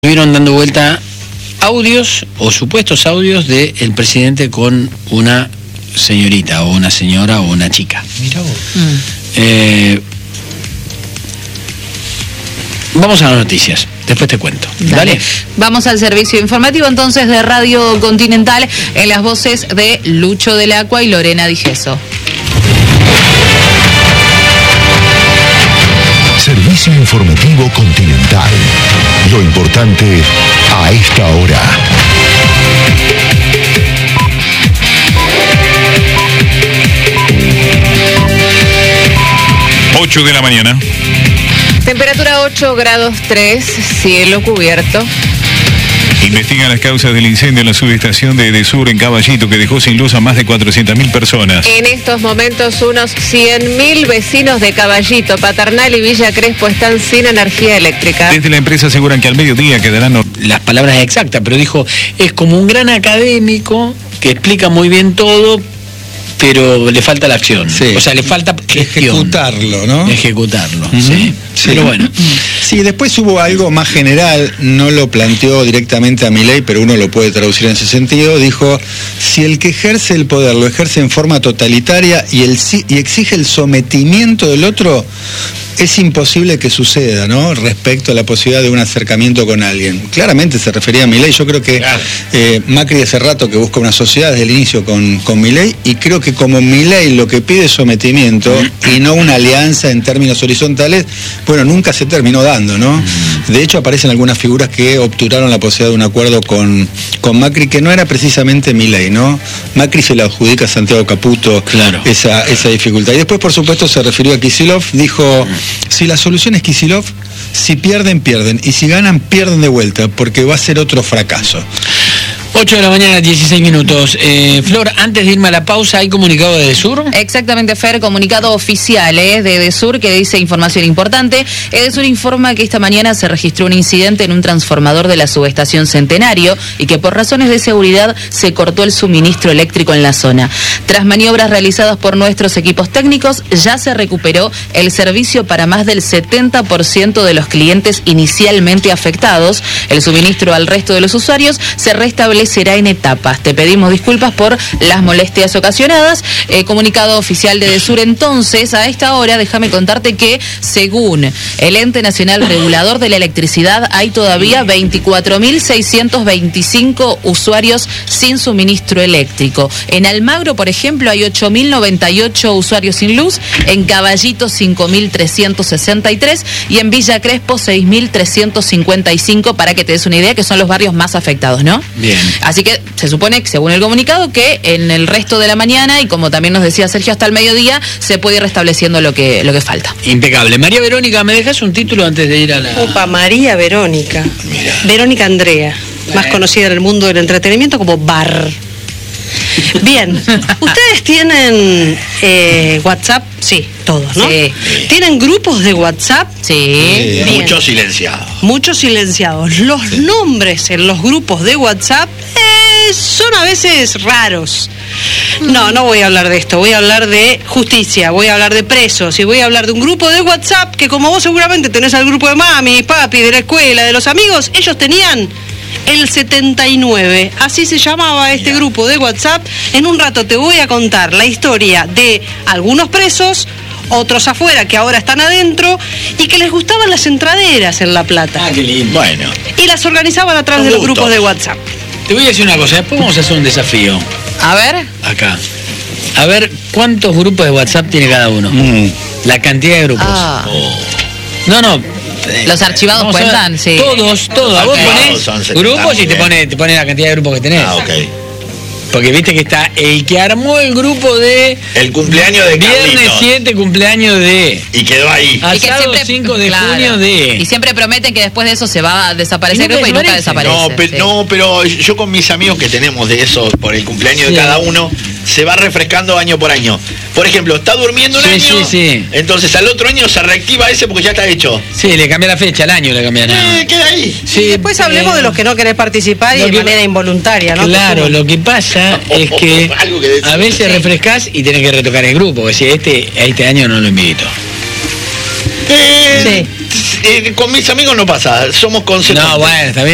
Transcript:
Estuvieron dando vuelta audios o supuestos audios del presidente con una señorita o una señora o una chica. Mirá vos. Vamos a las noticias, después te cuento. Dale. Vamos al servicio informativo entonces de Radio Continental en las voces de Lucho del Acua y Lorena Di Gesso. Servicio informativo Continental. Lo importante a esta hora. Ocho de la mañana. Temperatura 8 grados 3, cielo cubierto. Investigan las causas del incendio en la subestación de Edesur en Caballito, que dejó sin luz a más de 400.000 personas. En estos momentos unos 100.000 vecinos de Caballito, Paternal y Villa Crespo están sin energía eléctrica. Desde la empresa aseguran que al mediodía quedarán... Las palabras exactas, pero dijo, es como un gran académico que explica muy bien todo, pero le falta la acción. Sí. O sea, le falta gestión. Ejecutarlo, ¿no? Ejecutarlo, Uh-huh. sí. Sí. Pero bueno. Sí, después hubo algo más general, no lo planteó directamente a Milei, pero uno lo puede traducir en ese sentido. Dijo, si el que ejerce el poder lo ejerce en forma totalitaria y exige el sometimiento del otro, es imposible que suceda, ¿no? Respecto a la posibilidad de un acercamiento con alguien. Claramente se refería a Milei. Yo creo que Claro. Macri hace rato que busca una sociedad desde el inicio con Milei, y creo que como Milei lo que pide es sometimiento y no una alianza en términos horizontales, bueno, nunca se terminó dando, ¿no? De hecho, aparecen algunas figuras que obturaron la posibilidad de un acuerdo con Macri, que no era precisamente Milei, ¿no? Macri se la adjudica a Santiago Caputo, Claro. esa dificultad. Y después, por supuesto, se refirió a Kicillof, dijo, si la solución es Kicillof, si pierden, pierden, y si ganan, pierden de vuelta, porque va a ser otro fracaso. 8 de la mañana, 16 minutos. Flor, antes de irme a la pausa, ¿hay comunicado de Edesur? Exactamente, Fer, comunicado oficial de Edesur que dice información importante. Edesur informa que esta mañana se registró un incidente en un transformador de la subestación Centenario y que por razones de seguridad se cortó el suministro eléctrico en la zona. Tras maniobras realizadas por nuestros equipos técnicos, ya se recuperó el servicio para más del 70% de los clientes inicialmente afectados. El suministro al resto de los usuarios se restablecerá en etapas. Te pedimos disculpas por las molestias ocasionadas. Comunicado oficial de Edesur. Entonces, a esta hora, déjame contarte que, según el Ente Nacional Regulador de la Electricidad, hay todavía 24.625 usuarios sin suministro eléctrico. En Almagro, por ejemplo, hay 8.098 usuarios sin luz, en Caballito 5.363 y en Villa Crespo 6.355, para que te des una idea, que son los barrios más afectados, ¿no? Bien. Así que se supone, según el comunicado, que en el resto de la mañana, y como también nos decía Sergio, hasta el mediodía, se puede ir restableciendo lo que falta. Impecable. María Verónica, ¿me dejas un título antes de ir a la...? Opa, María Verónica. Mira. Verónica Andrea, más conocida en el mundo del entretenimiento como Bar. Bien, ¿ustedes tienen WhatsApp? Sí, todos, ¿no? Sí. ¿Tienen grupos de WhatsApp? Sí. Bien. Muchos silenciados. Muchos silenciados. Los nombres en los grupos de WhatsApp son a veces raros. No voy a hablar de esto, voy a hablar de justicia, voy a hablar de presos y voy a hablar de un grupo de WhatsApp que, como vos seguramente tenés al grupo de mami, papi, de la escuela, de los amigos, ellos tenían el 79, así se llamaba este grupo de WhatsApp. En un rato te voy a contar la historia de algunos presos, otros afuera que ahora están adentro y que les gustaban las entraderas en La Plata. Ah, qué lindo. Bueno, Y las organizaban a través de los Con gusto. grupos de WhatsApp. Te voy a decir una cosa, después vamos a hacer un desafío. A ver. Acá. A ver cuántos grupos de WhatsApp tiene cada uno. La cantidad de grupos. Ah. No. Los archivados Vamos a ver. cuentan, sí. Todos. A vos Archivados son ponés 70, grupos y te bien. pone la cantidad de grupos que tenés. ah, ok. Porque viste que está el que armó el grupo de El cumpleaños de viernes Carlitos. 7, cumpleaños de Y quedó ahí. Y que asado siempre- 5 de claro. junio de... Y siempre prometen que después de eso se va a desaparecer Y el grupo y nunca desaparece. desaparece. No, pero yo con mis amigos que tenemos de eso por el cumpleaños Sí. de cada uno, se va refrescando año por año. Por ejemplo, está durmiendo un Sí, año, sí. entonces al otro año se reactiva ese porque ya está hecho. Sí, le cambia la fecha, al año le cambia nada. Queda ahí. Sí, Y después hablemos de los que no querés participar y lo de que- manera involuntaria, ¿no? Claro, lo que pasa es que Algo que decir. a veces refrescás y tenés que retocar el grupo, porque si este año no lo invito. Con mis amigos no pasa, somos conceptos. No, bueno, está bien.